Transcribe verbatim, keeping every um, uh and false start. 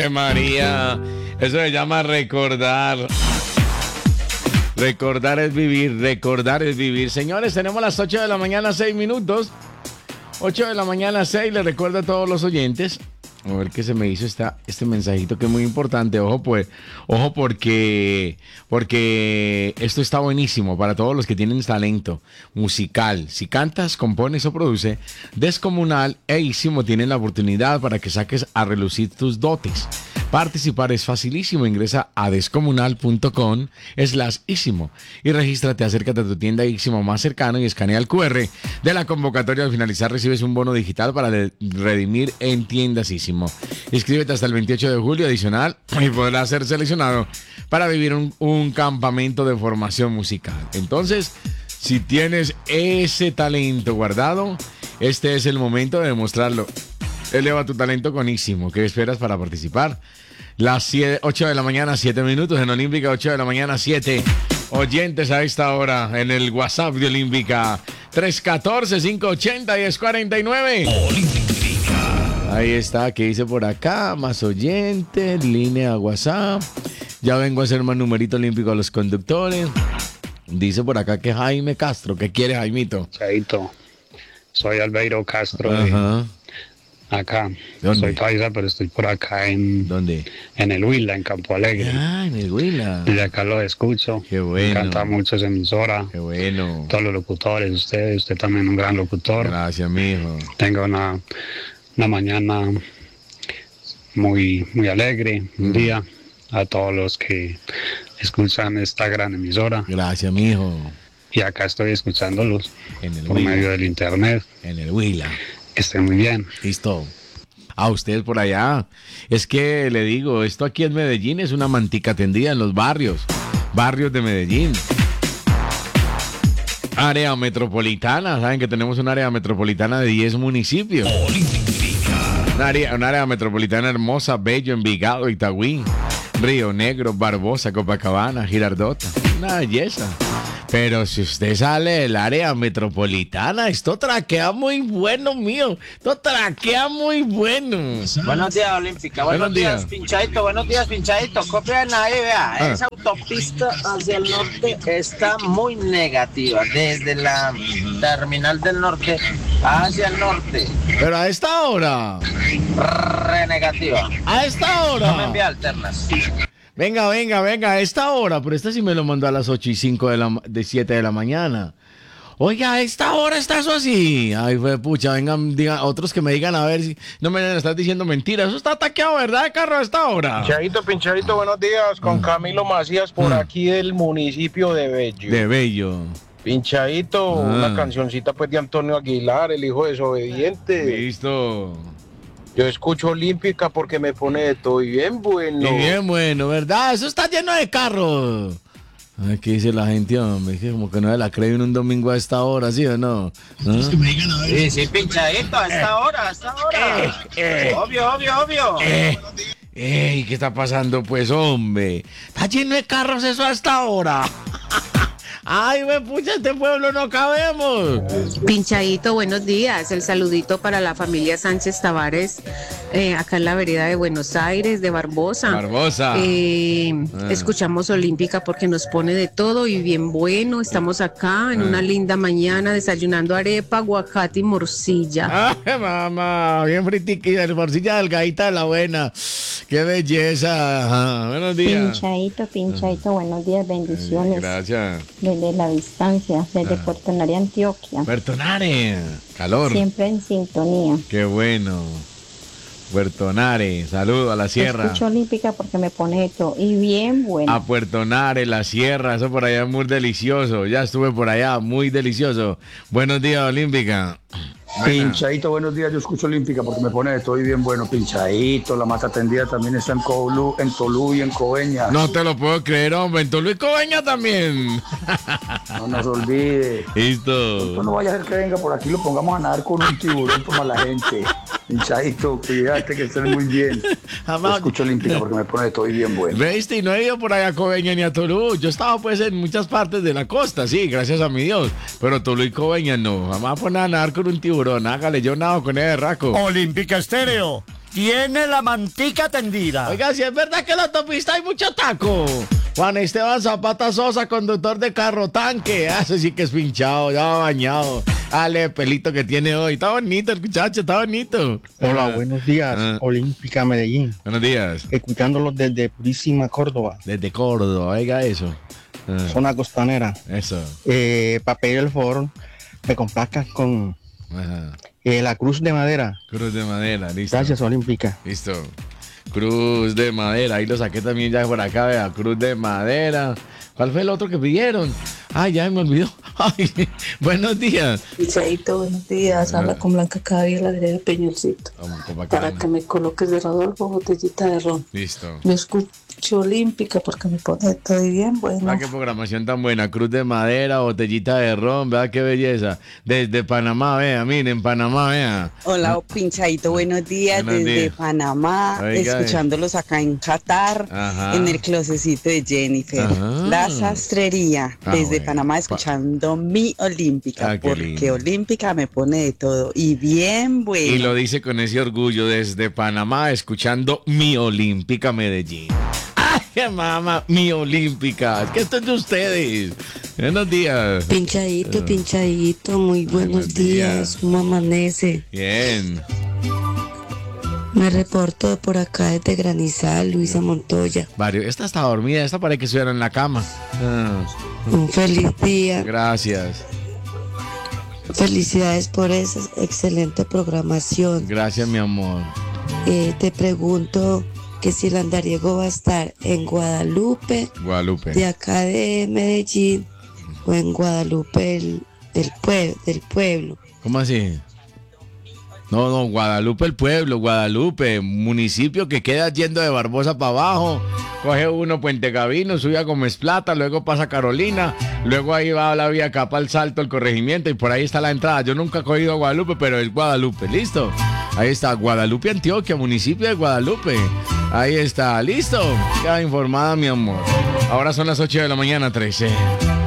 Ave María. Eso se llama recordar. Recordar es vivir, recordar es vivir. Señores, tenemos las ocho de la mañana, seis minutos. ocho de la mañana, seis. Les recuerdo a todos los oyentes. A ver qué se me hizo esta, este mensajito que es muy importante. Ojo, pues, ojo porque, porque esto está buenísimo para todos los que tienen talento musical. Si cantas, compones o produces, Descomunal e Ísimo tienen la oportunidad para que saques a relucir tus dotes. Participar es facilísimo. Ingresa a descomunal.com slash Ísimo y regístrate. Acércate a tu tienda Ísimo más cercano y escanea el cu erre de la convocatoria. Al finalizar recibes un bono digital para de- redimir en tiendas Ísimo. Inscríbete hasta el veintiocho de julio adicional y podrás ser seleccionado para vivir un, un campamento de formación musical. Entonces, si tienes ese talento guardado, este es el momento de demostrarlo. Eleva tu talento con Ísimo. ¿Qué esperas para participar? Las ocho de la mañana, siete minutos en Olímpica, ocho de la mañana, siete. Oyentes a esta hora en el WhatsApp de Olímpica, tres uno cuatro, cinco ocho cero, uno cero cuatro nueve. Olímpica. Ahí está, ¿qué dice por acá? Más oyentes, línea WhatsApp. Ya vengo a hacer más numerito olímpico a los conductores. Dice por acá que Jaime Castro. ¿Qué quiere, Jaimito? Chaito, soy Albeiro Castro. Ajá. Acá, ¿Dónde? soy paisa, pero estoy por acá en, ¿Dónde? en el Huila, en Campo Alegre. Ah, en el Huila. Y de acá lo escucho. Qué bueno. Me encanta mucho esa emisora. Qué bueno. Todos los locutores, usted, usted también un gran locutor. Gracias, mijo. Tengo una, una mañana muy, muy alegre, un Mm. día. A todos los que escuchan esta gran emisora. Gracias, mijo. Y acá estoy escuchándolos En el por Huila. medio del internet. En el Huila. Que estén muy bien. Listo. A usted por allá. Es que le digo, esto aquí en Medellín es una mantica tendida en los barrios. Barrios de Medellín. Área metropolitana. Saben que tenemos un área metropolitana de diez municipios. Un área, un área metropolitana hermosa, Bello, Envigado, Itagüí, Río Negro, Barbosa, Copacabana, Girardota. Una belleza. Pero si usted sale del área metropolitana, esto traquea muy bueno, mío. Esto traquea muy bueno. Buenos días, Olímpica. Buenos Buenos, días, días. Pinchadito. Buenos días, Pinchadito. Copian ahí, vea. Ah. Esa autopista hacia el norte está muy negativa. Desde la terminal del norte hacia el norte. Pero a esta hora, Re negativa. a esta No me hora. envía alternas. Venga, venga, venga, a esta hora. Pero esta sí me lo mandó a las ocho y cinco de la de siete de la mañana. Oiga, a esta hora está eso así. Ay, fue pucha, vengan, digan, otros que me digan a ver si no me estás diciendo mentiras. Eso está ataqueado, ¿verdad, carro, a esta hora? Pinchadito, Pinchadito, buenos días. Con Camilo Macías por aquí del municipio de Bello. De Bello. Pinchadito, Ah. una cancioncita pues de Antonio Aguilar, el hijo desobediente. Listo. Yo escucho Olímpica porque me pone de todo y bien bueno. Y bien bueno, ¿verdad? Eso está lleno de carros. Ay, ¿qué dice la gente, hombre? Que como que no se la cree en un domingo a esta hora, ¿sí o no? ¿No? Sí, sí, Pinchadito. A esta hora, a esta hora. Obvio, obvio, obvio. Eh, ey, ¿qué está pasando, pues, hombre? Está lleno de carros eso hasta ahora. Ay, me pucha, este pueblo no cabemos. Pinchadito, buenos días. El saludito para la familia Sánchez Tavares, eh, acá en la vereda de Buenos Aires, de Barbosa. Barbosa. Eh, Ah. Escuchamos Olímpica porque nos pone de todo y bien bueno. Estamos acá en Ah. una linda mañana desayunando arepa, aguacate y morcilla. Ay, mamá, bien fritiquita, el morcilla delgadita de la buena. Qué belleza. Ajá, buenos días. Pinchadito, pinchadito, buenos días, bendiciones. Gracias. Desde la distancia, desde Ah. Puerto Nare, Antioquia. Puerto Nare, calor. Siempre en sintonía. Qué bueno. Puerto Nare, saludo a la sierra. Escucho Olímpica porque me pone esto y bien bueno. A Puerto Nare, la sierra, eso por allá es muy delicioso. Ya estuve por allá, muy delicioso. Buenos días, Olímpica. Buena. Pinchadito, buenos días, yo escucho Olímpica porque me pone de todo y bien bueno. Pinchadito, la mata tendida también está en Tolú, en Tolú y en Coveña. No te lo puedo creer, hombre. En Toluca Coveña también. No nos olvide. Listo. Esto no vaya a ser que venga por aquí, lo pongamos a nadar con un tiburón como la gente. Pinchadito, cuídate que estén muy bien. Yo Jamás. escucho Olímpica porque me pone de todo y bien bueno. ¿Veiste? Y no he ido por allá a Coveña ni a Tolú. Yo estaba pues en muchas partes de la costa, sí, gracias a mi Dios. Pero Tolú y Coveña no. Jamás poner a nadar con un tiburón. Hágale, yo nado con ese raco. Olímpica Estéreo tiene la mantica tendida. Oiga, si es verdad que en la autopista hay mucho taco. Juan Esteban Zapata Sosa, conductor de carro tanque. Ah, ese sí que es pinchado, ya bañado. Ale, pelito que tiene hoy. Está bonito el muchacho, está bonito. Hola, buenos días. Ah. Olímpica Medellín. Buenos días. Escuchándolos desde Purísima, Córdoba. Desde Córdoba, oiga eso. Ah, Zona costanera. eso. Eh, papel del foro. Me complazcas con Ajá. eh, la cruz de madera. Cruz de madera, listo. Gracias, Olímpica. Listo. Cruz de madera, ahí lo saqué también ya por acá, vea, cruz de madera. ¿Cuál fue el otro que pidieron? Ay, ya me olvidó. Ay, buenos días. Chaito, buenos días. Habla con Blanca Cavia, la vereda de Peñolcito. Vamos, con Para bacana. que me coloques de Rodolfo botellita de ron. Listo. Yo escucho Olímpica porque me pone todo bien bueno. Ah, qué programación tan buena. Cruz de madera, botellita de ron, vea qué belleza. Desde Panamá, vea, miren, Panamá, vea. Hola, Pinchadito, buenos días Buenos desde días. Panamá, Oiga, escuchándolos acá en Qatar, Ajá. en el closecito de Jennifer. Ajá. La sastrería, Ah, desde bueno. Panamá, escuchando mi Olímpica, Ah, qué porque lindo. Olímpica me pone de todo y bien bueno. Y lo dice con ese orgullo desde Panamá, escuchando mi Olímpica Medellín. ¡Ay, qué mamá! Mi Olímpica. Es que esto es de ustedes. Buenos días. Pinchadito, pinchadito, muy buenos, Buenos días. días. ¿Cómo amanece? Bien. Me reporto por acá desde Granizal, Luisa Montoya. Vario, esta está dormida, esta parece que estuviera en la cama. Ah, Un feliz día. gracias. Felicidades por esa excelente programación. Gracias, mi amor. Eh, te pregunto que si el andariego va a estar en Guadalupe, Guadalupe. de acá de Medellín, o en Guadalupe el- del, pue- del pueblo. ¿Cómo así? No, no, Guadalupe el pueblo, Guadalupe, municipio que queda yendo de Barbosa para abajo. Coge uno Puente Gavino, sube a Gómez Plata, luego pasa Carolina, luego ahí va la vía acá para el Salto, el corregimiento, y por ahí está la entrada. Yo nunca he cogido a Guadalupe, pero es Guadalupe, ¿listo? Ahí está, Guadalupe, Antioquia, municipio de Guadalupe. Ahí está, ¿listo? Queda informada, mi amor. Ahora son las ocho de la mañana, trece.